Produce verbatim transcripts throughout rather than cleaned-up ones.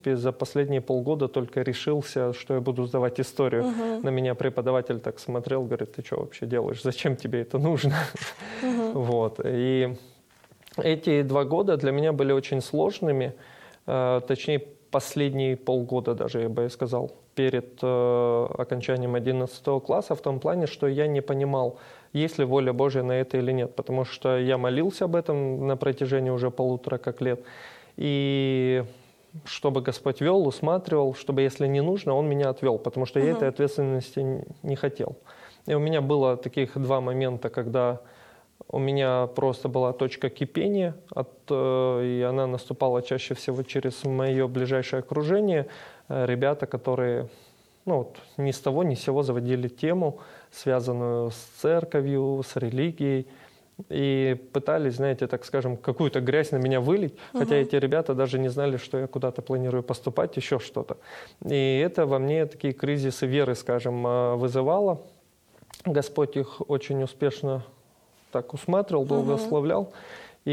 За последние полгода только решился, что я буду сдавать историю. Угу. На меня преподаватель так смотрел, говорит, ты что вообще делаешь, зачем тебе это нужно? Угу. Вот. И эти два года для меня были очень сложными, точнее, последние полгода даже, я бы сказал, перед окончанием одиннадцатого класса, в том плане, что я не понимал, есть ли воля Божья на это или нет, потому что я молился об этом на протяжении уже полутора как лет, и чтобы Господь вел, усматривал, чтобы, если не нужно, Он меня отвел, потому что uh-huh. я этой ответственности не хотел. И у меня было таких два момента, когда у меня просто была точка кипения, от, и она наступала чаще всего через мое ближайшее окружение. Ребята, которые ну, вот, ни с того ни с сего заводили тему, связанную с церковью, с религией, и пытались, знаете, так скажем, какую-то грязь на меня вылить, uh-huh. хотя эти ребята даже не знали, что я куда-то планирую поступать, еще что-то. И это во мне такие кризисы веры, скажем, вызывало. Господь их очень успешно так усматривал, благословлял. Uh-huh.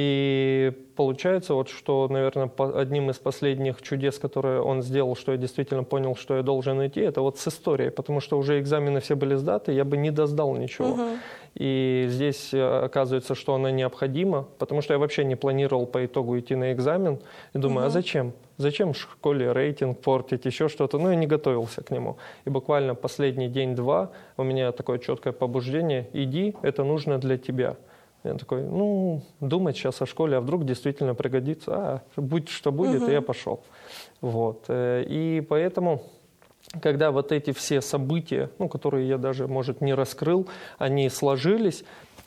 И получается, вот, что, наверное, одним из последних чудес, которые он сделал, что я действительно понял, что я должен идти, это вот с историей, потому что уже экзамены все были сдаты, я бы не досдал ничего. Uh-huh. И здесь оказывается, что она необходима, потому что я вообще не планировал по итогу идти на экзамен. И думаю, uh-huh. а зачем? Зачем в школе рейтинг портить, еще что-то? Ну, я не готовился к нему. И буквально последний день-два у меня такое четкое побуждение: иди, это нужно для тебя. Я такой, ну, думать сейчас о школе, а вдруг действительно пригодится, а будь что будет, uh-huh. и я пошел. Вот. И поэтому, когда вот эти все события, ну, которые я даже, может, не раскрыл, они сложились,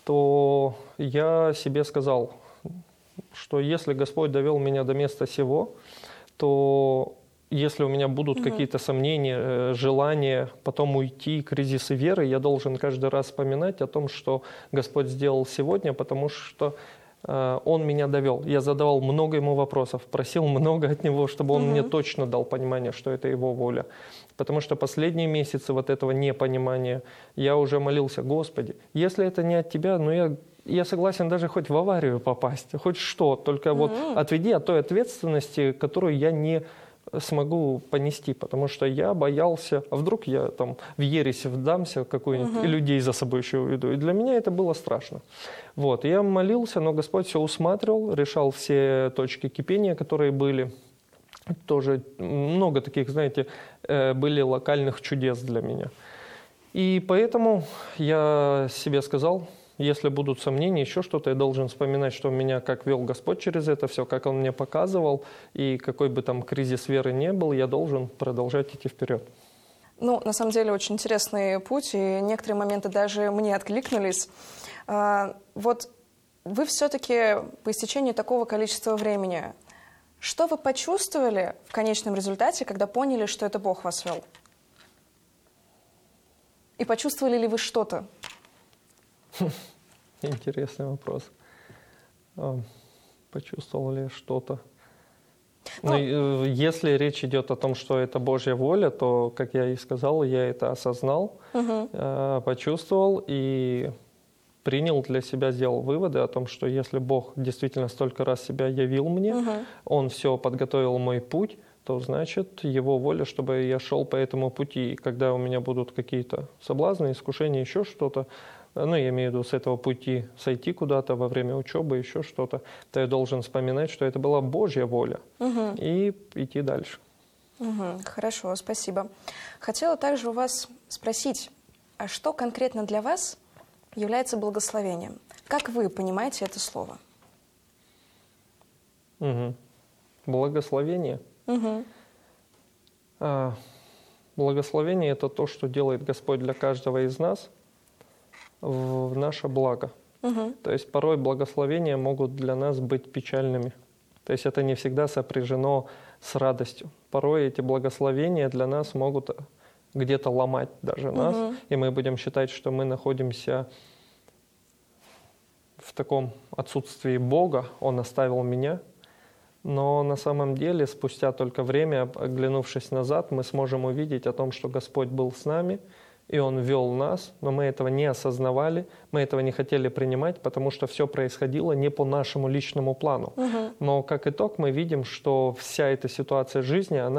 то я себе сказал, что если Господь довел меня до места сего, то если у меня будут угу. какие-то сомнения, желания потом уйти, кризисы веры, я должен каждый раз вспоминать о том, что Господь сделал сегодня, потому что э, Он меня довел. Я задавал много Ему вопросов, просил много от Него, чтобы Он угу. мне точно дал понимание, что это Его воля. Потому что последние месяцы вот этого непонимания я уже молился: Господи, если это не от Тебя, ну я... Я согласен даже хоть в аварию попасть, хоть что, только вот mm-hmm. отведи от той ответственности, которую я не смогу понести, потому что я боялся, а вдруг я там в ересь вдамся какую-нибудь mm-hmm. и людей за собой еще уведу. И для меня это было страшно. Вот. Я молился, но Господь все усматривал, решал все точки кипения, которые были. Тоже много таких, знаете, были локальных чудес для меня. И поэтому я себе сказал, если будут сомнения, еще что-то, я должен вспоминать, что меня как вел Господь через это все, как Он мне показывал, и какой бы там кризис веры не был, я должен продолжать идти вперед. Ну, на самом деле, очень интересный путь, и некоторые моменты даже мне откликнулись. А, вот вы все-таки по истечении такого количества времени, что вы почувствовали в конечном результате, когда поняли, что это Бог вас вел? И почувствовали ли вы что-то? Интересный вопрос. Почувствовал ли что-то? Ну, ну, если речь идет о том, что это Божья воля, то, как я и сказал, я это осознал, угу. почувствовал и принял для себя, сделал выводы о том, что если Бог действительно столько раз себя явил мне, угу. Он все подготовил мой путь, то значит Его воля, чтобы я шел по этому пути. И когда у меня будут какие-то соблазны, искушения, еще что-то, ну, я имею в виду с этого пути сойти куда-то во время учебы, еще что-то, то я должен вспоминать, что это была Божья воля, угу. и идти дальше. Угу. Хорошо, спасибо. Хотела также у вас спросить, а что конкретно для вас является благословением? Как вы понимаете это слово? Угу. Благословение? Угу. А, благословение – это то, что делает Господь для каждого из нас в наше благо. Угу. То есть порой благословения могут для нас быть печальными. То есть это не всегда сопряжено с радостью. Порой эти благословения для нас могут где-то ломать даже нас, угу. и мы будем считать, что мы находимся в таком отсутствии Бога, Он оставил меня. Но на самом деле, спустя только время, оглянувшись назад, мы сможем увидеть о том, что Господь был с нами, и Он вел нас, но мы этого не осознавали, мы этого не хотели принимать, потому что все происходило не по нашему личному плану. Угу. Но как итог мы видим, что вся эта ситуация жизни, она